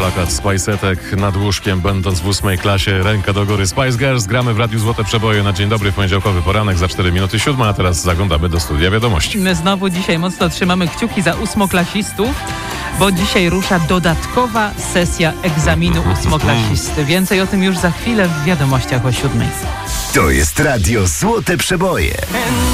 plakat Spice'etek nad łóżkiem, będąc w 8 klasie, ręka do góry. Spice Girls, gramy w Radiu Złote Przeboje na dzień dobry, poniedziałkowy poranek, za 4 minuty 7, a teraz zaglądamy do studia wiadomości. My znowu dzisiaj mocno trzymamy kciuki za ósmoklasistów, bo dzisiaj rusza dodatkowa sesja egzaminu ósmoklasisty. Więcej o tym już za chwilę w wiadomościach o 7. To jest Radio Złote Przeboje.